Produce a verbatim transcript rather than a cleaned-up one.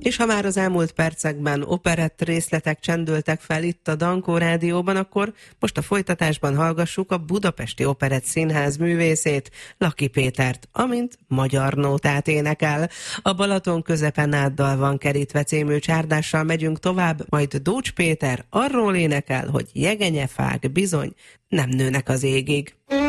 És ha már az elmúlt percekben operett részletek csendültek fel itt a Dankó Rádióban, akkor most a folytatásban hallgassuk a Budapesti Operett Színház művészét, Laki Pétert, amint magyar nótát énekel. A Balaton közepen áddal van kerítve című csárdással megyünk tovább, majd Dócs Péter arról énekel, hogy jegenyefák bizony nem nőnek az égig.